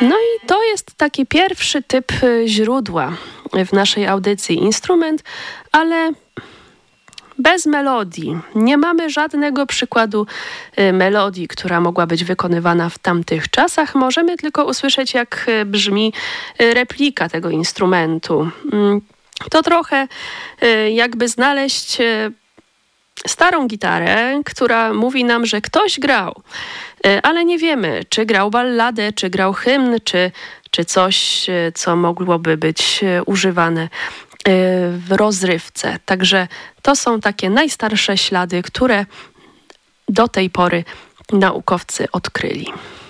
No i to jest taki pierwszy typ źródła w naszej audycji. Instrument, ale bez melodii. Nie mamy żadnego przykładu melodii, która mogła być wykonywana w tamtych czasach. Możemy tylko usłyszeć, jak brzmi replika tego instrumentu. To trochę jakby znaleźć starą gitarę, która mówi nam, że ktoś grał, ale nie wiemy, czy grał balladę, czy grał hymn, czy coś, co mogłoby być używane w rozrywce. Także to są takie najstarsze ślady, które do tej pory naukowcy odkryli.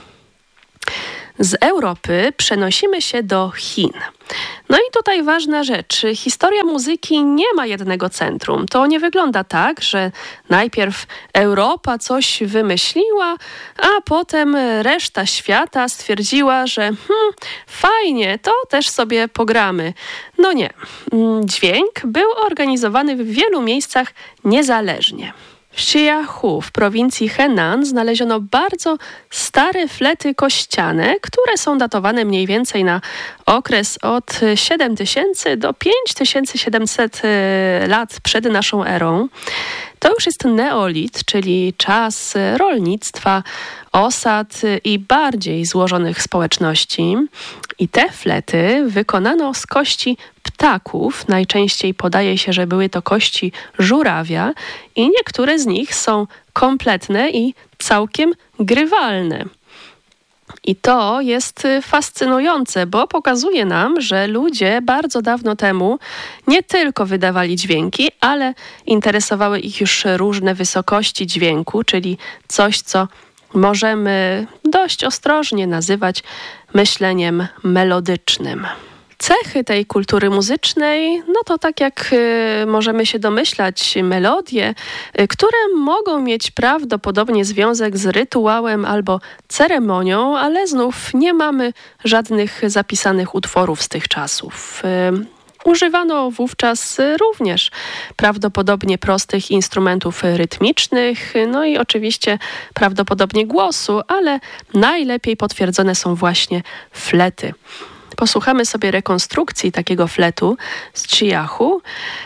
Z Europy przenosimy się do Chin. No i tutaj ważna rzecz. Historia muzyki nie ma jednego centrum. To nie wygląda tak, że najpierw Europa coś wymyśliła, a potem reszta świata stwierdziła, że fajnie, to też sobie pogramy. No nie. Dźwięk był organizowany w wielu miejscach niezależnie. W Xiahu w prowincji Henan znaleziono bardzo stare flety kościane, które są datowane mniej więcej na okres od 7000 do 5700 lat przed naszą erą. To już jest neolit, czyli czas rolnictwa, osad i bardziej złożonych społeczności. I te flety wykonano z kości ptaków. Najczęściej podaje się, że były to kości żurawia i niektóre z nich są kompletne i całkiem grywalne. I to jest fascynujące, bo pokazuje nam, że ludzie bardzo dawno temu nie tylko wydawali dźwięki, ale interesowały ich już różne wysokości dźwięku, czyli coś, co możemy dość ostrożnie nazywać myśleniem melodycznym. Cechy tej kultury muzycznej, no to tak jak możemy się domyślać, melodie, które mogą mieć prawdopodobnie związek z rytuałem albo ceremonią, ale znów nie mamy żadnych zapisanych utworów z tych czasów. Używano wówczas również prawdopodobnie prostych instrumentów rytmicznych, no i oczywiście prawdopodobnie głosu, ale najlepiej potwierdzone są właśnie flety. Posłuchamy sobie rekonstrukcji takiego fletu z Xiahu.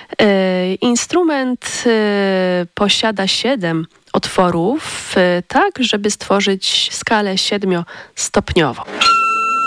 Instrument posiada 7 otworów, tak żeby stworzyć skalę 7-stopniową.